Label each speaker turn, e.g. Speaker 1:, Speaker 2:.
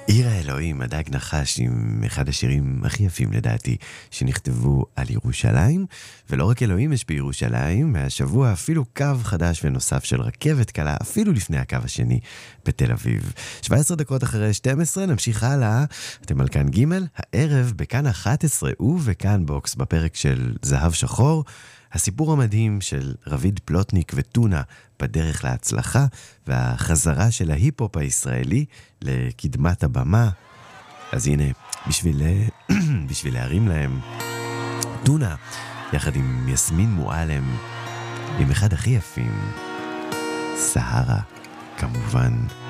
Speaker 1: עיר האלוהים, הדג נחש, עם אחד השירים הכי יפים לדעתי שנכתבו על ירושלים. ולא רק אלוהים יש בירושלים, מהשבוע אפילו קו חדש ונוסף של רכבת קלה, אפילו לפני הקו השני בתל אביב. 17 דקות אחרי 12 נמשיך הלאה. אתם על כאן ג' הערב בכאן 11 ובכאן בוקס בפרק של זהב שחור, הסיפור המדהים של רביד פלוטניק וטונה בדרך להצלחה, והחזרה של ההיפ-הופ הישראלי לקדמת הבמה. אז הנה, בשביל להרים להם, טונה, יחד עם יסמין מועלם, עם אחד הכי יפים, סהרה, כמובן.